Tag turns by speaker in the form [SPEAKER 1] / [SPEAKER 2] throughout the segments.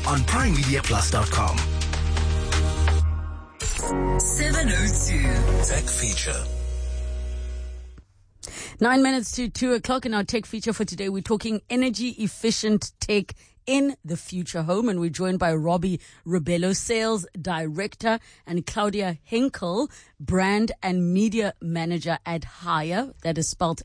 [SPEAKER 1] on primemediaplus.com.
[SPEAKER 2] 702
[SPEAKER 1] Tech Feature.
[SPEAKER 3] 9 minutes to 2 o'clock in our tech feature for today. We're talking energy efficient tech in the future home, and we're joined by Robbie Ribello, Sales Director, and Claudia Henkel, Brand and Media Manager at Haier. That is spelled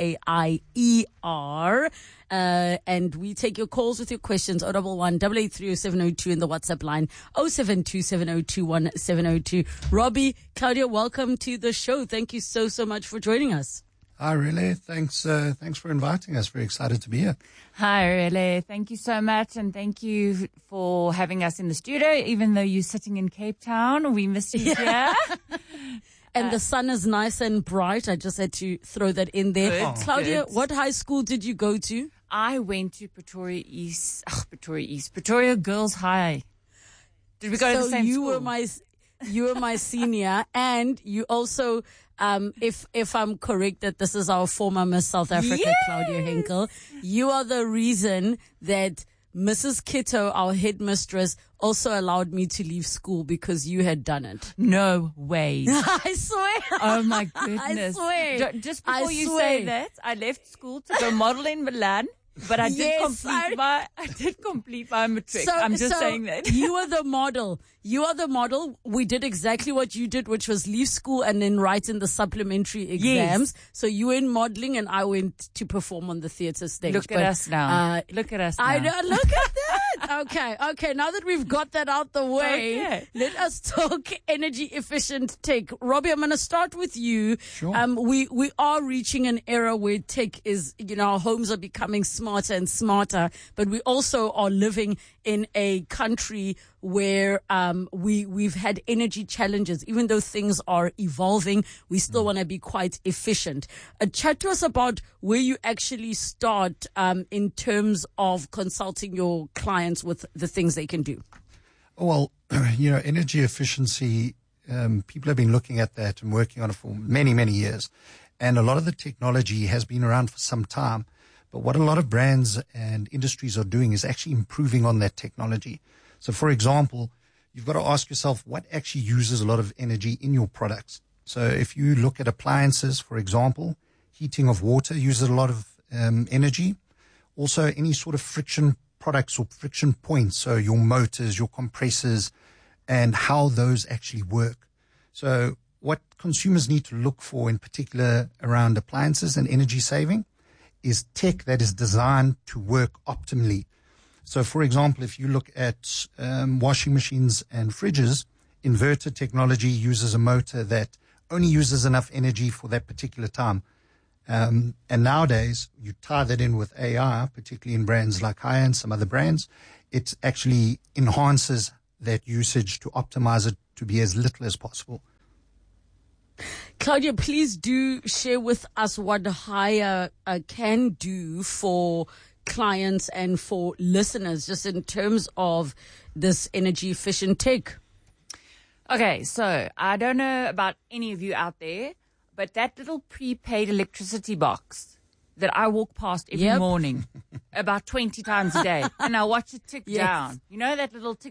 [SPEAKER 3] Haier. And we take your calls with your questions, 011-883-0702 in the WhatsApp line, 072-7021-702. Robbie, Claudia, welcome to the show. Thank you so much for joining us.
[SPEAKER 4] Hi, Relay. Thanks for inviting us. Very excited to be here.
[SPEAKER 5] Hi, Relay. Thank you so much, and thank you for having us in the studio, even though you're sitting in Cape Town. We miss you here.
[SPEAKER 3] And the sun is nice and bright. I just had to throw that in there.
[SPEAKER 5] Good,
[SPEAKER 3] Claudia,
[SPEAKER 5] good.
[SPEAKER 3] what high school did you go to?
[SPEAKER 5] I went to Pretoria Girls High. Did we go to the same school?
[SPEAKER 3] You were my senior, and you also, if I'm correct that this is our former Miss South Africa,
[SPEAKER 5] Yes!
[SPEAKER 3] Claudia Henkel, you are the reason that Mrs. Kitto, our headmistress, also allowed me to leave school because you had done it.
[SPEAKER 5] No way.
[SPEAKER 3] I swear.
[SPEAKER 5] Oh my goodness.
[SPEAKER 3] I swear.
[SPEAKER 5] Just before
[SPEAKER 3] I
[SPEAKER 5] you
[SPEAKER 3] swear.
[SPEAKER 5] say that, I left school to go model in Milan. But I did
[SPEAKER 3] Yes,
[SPEAKER 5] complete my matric. I'm just saying that.
[SPEAKER 3] You are the model. You are the model. We did exactly what you did, which was leave school and then write in the supplementary exams.
[SPEAKER 5] Yes.
[SPEAKER 3] So you went modeling and I went to perform on the theatre stage.
[SPEAKER 5] Look at us now. Look at us now.
[SPEAKER 3] I know. Look at that. Okay. Now that we've got that out the way, let us talk energy efficient tech. Robbie, I'm going to start with you.
[SPEAKER 4] Sure.
[SPEAKER 3] We are reaching an era where tech is, our homes are becoming smarter and smarter, but we also are living in a country where we've had energy challenges. Even though things are evolving, we still want to be quite efficient. Chat to us about where you actually start in terms of consulting your clients with the things they can do.
[SPEAKER 4] Well, energy efficiency, people have been looking at that and working on it for many, many years. And a lot of the technology has been around for some time. But what a lot of brands and industries are doing is actually improving on that technology. So, for example, you've got to ask yourself what actually uses a lot of energy in your products. So if you look at appliances, for example, heating of water uses a lot of energy. Also, any sort of friction products or friction points, so your motors, your compressors, and how those actually work. So what consumers need to look for in particular around appliances and energy saving is tech that is designed to work optimally. So, for example, if you look at washing machines and fridges, inverter technology uses a motor that only uses enough energy for that particular time. And nowadays, you tie that in with AI, particularly in brands like Haier and some other brands, it actually enhances that usage to optimize it to be as little as possible.
[SPEAKER 3] Claudia, please do share with us what Haier can do for clients and for listeners, just in terms of this energy efficient tech.
[SPEAKER 5] Okay, so I don't know about any of you out there, but that little prepaid electricity box that I walk past every morning about 20 times a day, and I watch it tick down. You know that little tick